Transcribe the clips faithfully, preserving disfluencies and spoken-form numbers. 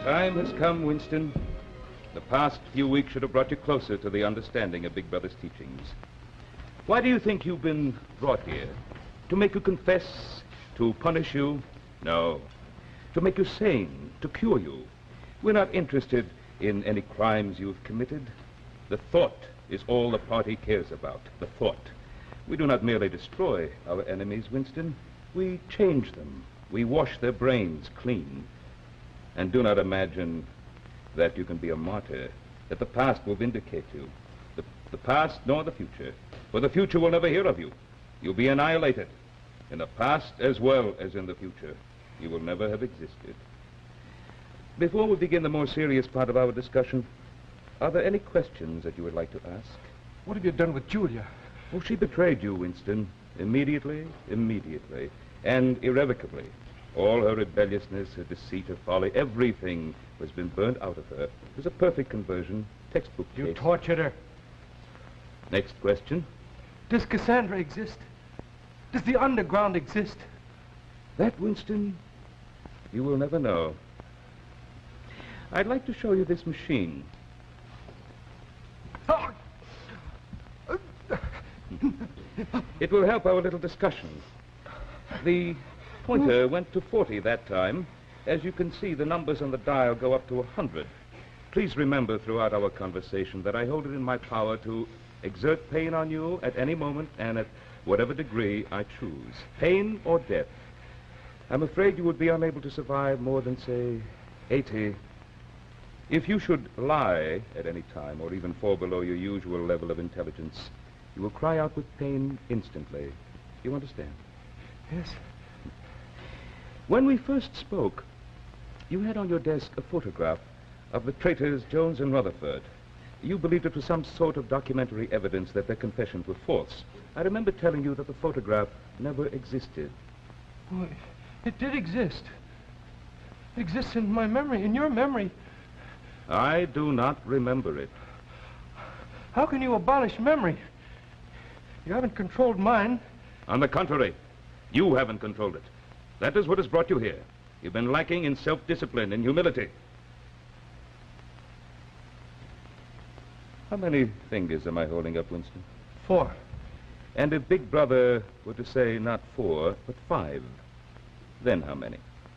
Time has come, Winston. The past few weeks should have brought you closer to the understanding of Big Brother's teachings. Why do you think you've been brought here? To make you confess? To punish you? No. To make you sane, to cure you. We're not interested in any crimes you've committed. The thought is all the party cares about, the thought. We do not merely destroy our enemies, Winston. We change them. We wash their brains clean. And do not imagine that you can be a martyr, that the past will vindicate you. The, the past nor the future. For the future will never hear of you. You'll be annihilated. In the past as well as in the future. You will never have existed. Before we begin the more serious part of our discussion, are there any questions that you would like to ask? What have you done with Julia? Oh, she betrayed you, Winston. Immediately, immediately, and irrevocably. All her rebelliousness, her deceit, her folly, everything has been burned out of her. It was a perfect conversion, textbook case. You tortured her. Next question. Does Cassandra exist? Does the underground exist? That, Winston, you will never know. I'd like to show you this machine. It will help our little discussion. The pointer went to forty that time. As you can see, the numbers on the dial go up to one hundred. Please remember throughout our conversation that I hold it in my power to exert pain on you at any moment and at whatever degree I choose. Pain or death. I'm afraid you would be unable to survive more than, say, eighty. If you should lie at any time or even fall below your usual level of intelligence, you will cry out with pain instantly. You understand? Yes. When we first spoke, you had on your desk a photograph of the traitors Jones and Rutherford. You believed it was some sort of documentary evidence that their confessions were false. I remember telling you that the photograph never existed. Well, it did exist. It exists in my memory, in your memory. I do not remember it. How can you abolish memory? You haven't controlled mine. On the contrary, you haven't controlled it. That is what has brought you here. You've been lacking in self-discipline and humility. How many fingers am I holding up, Winston? Four. And if Big Brother were to say not four, but five, then how many?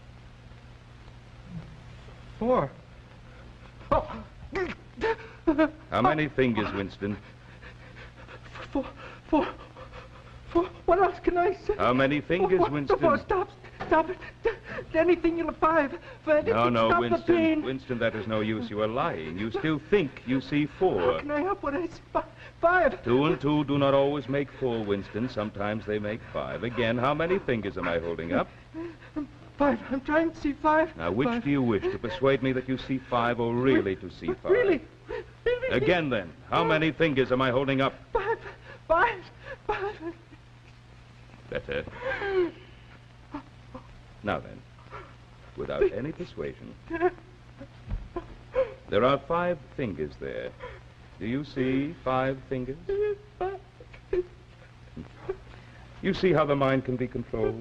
Four. Oh. How many fingers, Winston? Four. Four. Four. What else can I say? How many fingers, Four. Winston? Four. Stop. Stop it. Anything you'll five. For anything, no, no, stop Winston. the pain. Winston, that is no use. You are lying. You still think you see four. How can I help what I see? Five. Two and two do not always make four, Winston. Sometimes they make five. Again, how many fingers am I holding up? Five. I'm trying to see five. Now, which five. do you wish? To persuade me that you see five or really to see five? Really? really? Again, then, how many fingers am I holding up? Five. Five. Five. Better. Now then, without any persuasion, there are five fingers there. Do you see five fingers? You see how the mind can be controlled?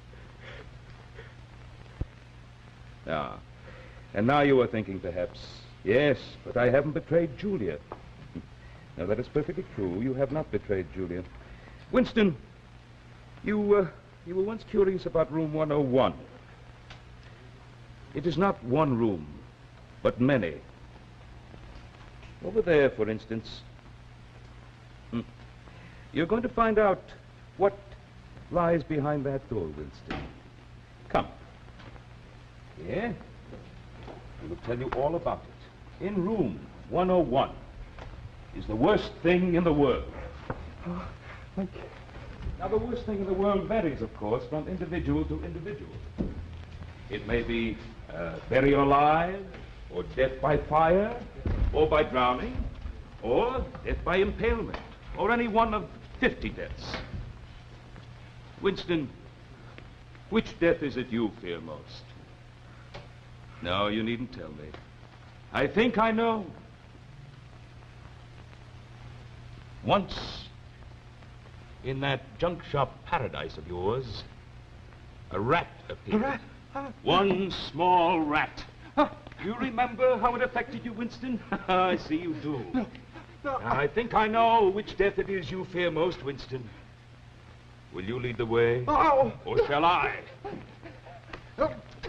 Ah, and now you are thinking perhaps, yes, but I haven't betrayed Julia. Now that is perfectly true. You have not betrayed Julia. Winston, you, uh, you were once curious about room one oh one. It is not one room, but many. Over there, for instance. Hmm. You're going to find out what lies behind that door, Winston. Come. Here. I will tell you all about it. In room one oh one is the worst thing in the world. Oh, thank you. Now, the worst thing in the world varies, of course, from individual to individual. It may be uh, burial alive, or death by fire, or by drowning, or death by impalement, or any one of fifty deaths. Winston, which death is it you fear most? No, you needn't tell me. I think I know. Once, in that junk shop paradise of yours, a rat appeared. A rat? Uh, One small rat. You remember how it affected you, Winston? I see you do. No, no. I think I know which death it is you fear most, Winston. Will you lead the way? Oh! Or shall I? Oh.